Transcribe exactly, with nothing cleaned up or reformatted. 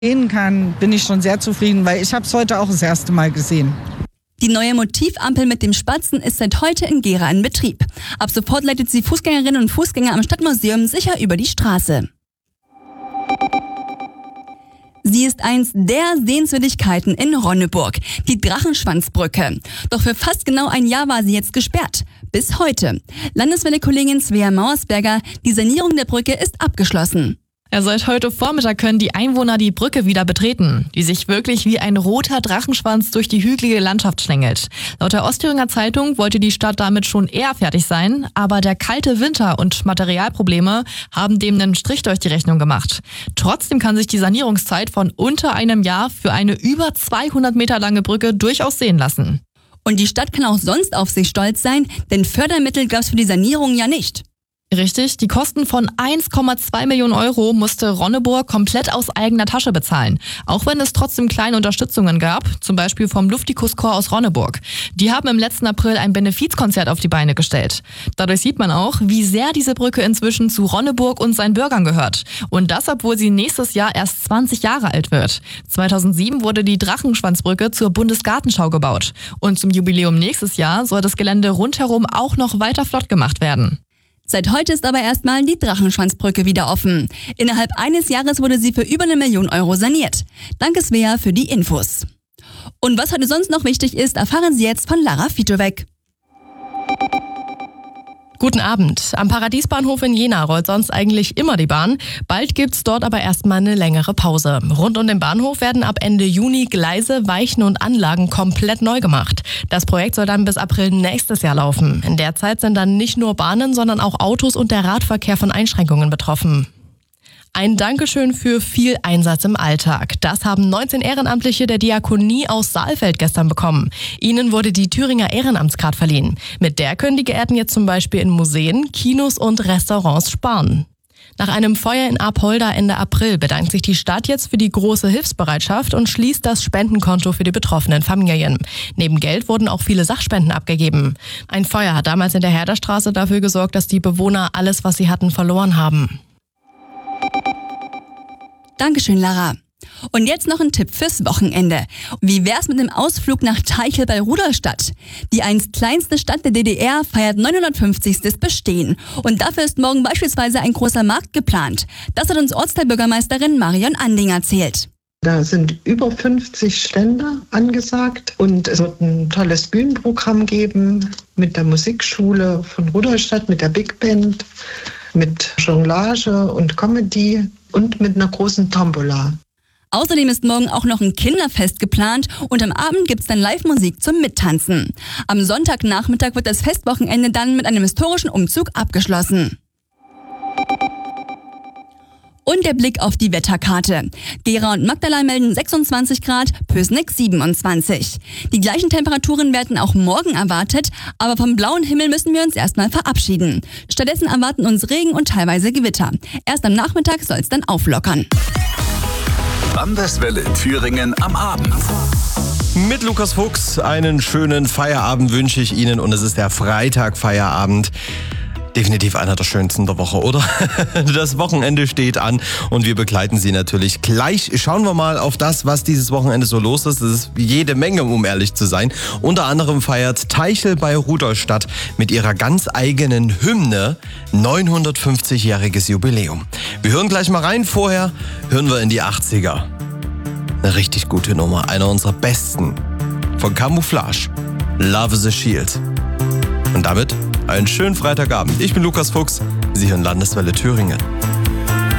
Sehen kann, bin ich schon sehr zufrieden, weil ich habe es heute auch das erste Mal gesehen. Die neue Motivampel mit dem Spatzen ist seit heute in Gera in Betrieb. Ab sofort leitet sie Fußgängerinnen und Fußgänger am Stadtmuseum sicher über die Straße. Sie ist eins der Sehenswürdigkeiten in Ronneburg, die Drachenschwanzbrücke. Doch für fast genau ein Jahr war sie jetzt gesperrt. Bis heute. Landeswelle-Kollegin Svea Mauersberger, die Sanierung der Brücke ist abgeschlossen. Ja, seit heute Vormittag können die Einwohner die Brücke wieder betreten, die sich wirklich wie ein roter Drachenschwanz durch die hügelige Landschaft schlängelt. Laut der Ostthüringer Zeitung wollte die Stadt damit schon eher fertig sein, aber der kalte Winter und Materialprobleme haben dem einen Strich durch die Rechnung gemacht. Trotzdem kann sich die Sanierungszeit von unter einem Jahr für eine über zweihundert Meter lange Brücke durchaus sehen lassen. Und die Stadt kann auch sonst auf sich stolz sein, denn Fördermittel gab es für die Sanierung ja nicht. Richtig, die Kosten von eins Komma zwei Millionen Euro musste Ronneburg komplett aus eigener Tasche bezahlen. Auch wenn es trotzdem kleine Unterstützungen gab, zum Beispiel vom Luftikus-Chor aus Ronneburg. Die haben im letzten April ein Benefizkonzert auf die Beine gestellt. Dadurch sieht man auch, wie sehr diese Brücke inzwischen zu Ronneburg und seinen Bürgern gehört. Und das, obwohl sie nächstes Jahr erst zwanzig Jahre alt wird. zweitausendsieben wurde die Drachenschwanzbrücke zur Bundesgartenschau gebaut. Und zum Jubiläum nächstes Jahr soll das Gelände rundherum auch noch weiter flott gemacht werden. Seit heute ist aber erstmal die Drachenschwanzbrücke wieder offen. Innerhalb eines Jahres wurde sie für über eine Million Euro saniert. Danke Svea für die Infos. Und was heute sonst noch wichtig ist, erfahren Sie jetzt von Lara Fitowek. Guten Abend. Am Paradiesbahnhof in Jena rollt sonst eigentlich immer die Bahn. Bald gibt's dort aber erstmal eine längere Pause. Rund um den Bahnhof werden ab Ende Juni Gleise, Weichen und Anlagen komplett neu gemacht. Das Projekt soll dann bis April nächstes Jahr laufen. In der Zeit sind dann nicht nur Bahnen, sondern auch Autos und der Radverkehr von Einschränkungen betroffen. Ein Dankeschön für viel Einsatz im Alltag. Das haben neunzehn Ehrenamtliche der Diakonie aus Saalfeld gestern bekommen. Ihnen wurde die Thüringer Ehrenamtskarte verliehen. Mit der können die Geehrten jetzt zum Beispiel in Museen, Kinos und Restaurants sparen. Nach einem Feuer in Apolda Ende April bedankt sich die Stadt jetzt für die große Hilfsbereitschaft und schließt das Spendenkonto für die betroffenen Familien. Neben Geld wurden auch viele Sachspenden abgegeben. Ein Feuer hat damals in der Herderstraße dafür gesorgt, dass die Bewohner alles, was sie hatten, verloren haben. Dankeschön, Lara. Und jetzt noch ein Tipp fürs Wochenende. Wie wär's mit dem Ausflug nach Teichel bei Rudolstadt? Die einst kleinste Stadt der D D R feiert neunhundertfünfzigstes Bestehen. Und dafür ist morgen beispielsweise ein großer Markt geplant. Das hat uns Ortsteilbürgermeisterin Marion Anding erzählt. Da sind über fünfzig Stände angesagt und es wird ein tolles Bühnenprogramm geben mit der Musikschule von Rudolstadt, mit der Big Band, mit Jonglage und Comedy und mit einer großen Tombola. Außerdem ist morgen auch noch ein Kinderfest geplant und am Abend gibt's dann Live-Musik zum Mittanzen. Am Sonntagnachmittag wird das Festwochenende dann mit einem historischen Umzug abgeschlossen. Und der Blick auf die Wetterkarte. Gera und Magdala melden sechsundzwanzig Grad, Pößneck siebenundzwanzig. Die gleichen Temperaturen werden auch morgen erwartet, aber vom blauen Himmel müssen wir uns erstmal verabschieden. Stattdessen erwarten uns Regen und teilweise Gewitter. Erst am Nachmittag soll es dann auflockern. Landeswelle Thüringen am Abend. Mit Lukas Fuchs einen schönen Feierabend wünsche ich Ihnen und es ist der Freitag-Feierabend. Definitiv einer der schönsten der Woche, oder? Das Wochenende steht an und wir begleiten Sie natürlich. Gleich schauen wir mal auf das, was dieses Wochenende so los ist. Es ist jede Menge, um ehrlich zu sein. Unter anderem feiert Teichel bei Rudolstadt mit ihrer ganz eigenen Hymne neunhundertfünfzigjähriges Jubiläum. Wir hören gleich mal rein. Vorher hören wir in die achtziger. Eine richtig gute Nummer, einer unserer besten. Von Camouflage. Love is a Shield. Und damit einen schönen Freitagabend. Ich bin Lukas Fuchs. Sie hören Landeswelle Thüringen.